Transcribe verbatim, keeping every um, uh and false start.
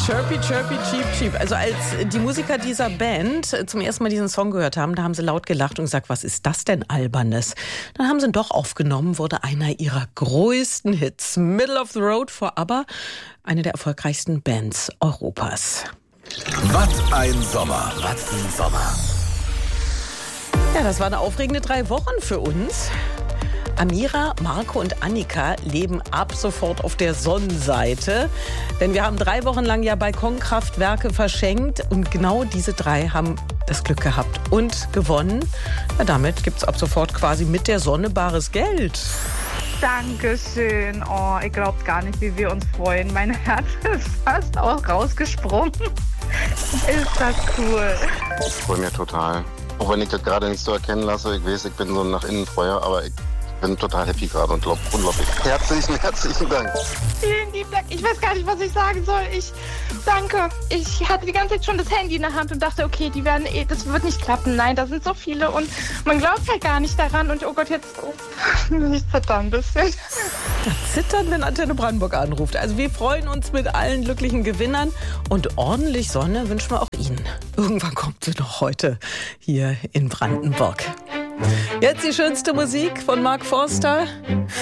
Chirpy, chirpy, cheep, cheep. Also als die Musiker dieser Band zum ersten Mal diesen Song gehört haben, da haben sie laut gelacht und gesagt, was ist das denn Albernes? Dann haben sie ihn doch aufgenommen, wurde einer ihrer größten Hits. Middle of the Road for ABBA, eine der erfolgreichsten Bands Europas. Was ein Sommer, was ein Sommer. Ja, das waren aufregende drei Wochen für uns. Amira, Marco und Annika leben ab sofort auf der Sonnenseite. Denn wir haben drei Wochen lang ja Balkonkraftwerke verschenkt. Und genau diese drei haben das Glück gehabt und gewonnen. Ja, damit gibt es ab sofort quasi mit der Sonne bares Geld. Dankeschön. Oh, ihr glaubt gar nicht, wie wir uns freuen. Mein Herz ist fast auch rausgesprungen. Ist das cool. Ich freue mich total. Auch wenn ich das gerade nicht so erkennen lasse. Ich weiß, ich bin so ein nach innen Feuer, aber ich bin total happy gerade und glaub, unglaublich. Herzlichen, herzlichen Dank. Vielen lieben Dank. Ich weiß gar nicht, was ich sagen soll. Ich danke. Ich hatte die ganze Zeit schon das Handy in der Hand und dachte, okay, die werden, eh, das wird nicht klappen. Nein, da sind so viele und man glaubt halt gar nicht daran. Und oh Gott, jetzt oh, ich zitter ein bisschen. Da zittern, wenn Antenne Brandenburg anruft. Also wir freuen uns mit allen glücklichen Gewinnern und ordentlich Sonne wünschen wir auch Ihnen. Irgendwann kommt sie noch heute hier in Brandenburg. Jetzt die schönste Musik von Mark Forster.